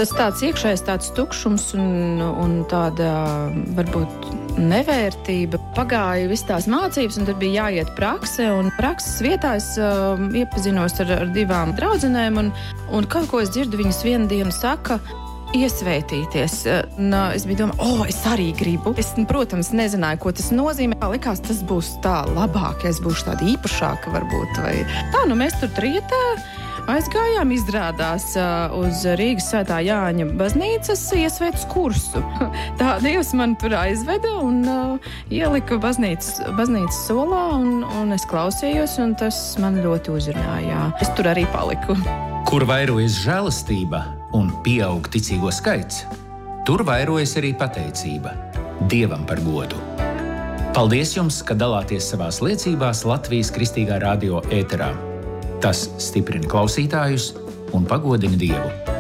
Tas tāds iekšējais tāds tukšums un tāda varbūt nevērtība. Pagāja viss tās mācības, un tad bija jāiet prakse, un prakses vietā es iepazinos ar divām draudzenēm, un kaut ko es dzirdu, viņas vienu dienu saka, iesvētīties. Es biju domāju, es arī gribu. Es, protams, nezināju, ko tas nozīmē. Likās, tas būs tā labāk, ja es būšu tāda īpašāka varbūt. Vai. Tā, mēs tur trietā aizgājām, izrādās uz Rīgas Svētā Jāņa baznīcas iesvētas kursu. Tā Dievs man tur aizveda un ielika baznīcas solā, un es klausījos, un tas man ļoti uzrunāja. Es tur arī paliku. Kur vairojas žēlastība un pieaug ticīgo skaits, tur vairojas arī pateicība Dievam par godu. Paldies jums, ka dalāties savās liecībās Latvijas Kristīgā radio ēterā. Tas stiprina klausītājus un pagodina Dievu.